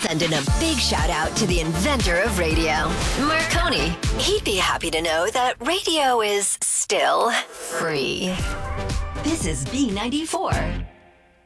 sending a big shout out to the inventor of radio, Marconi. He'd be happy to know that radio is still free. This is B94.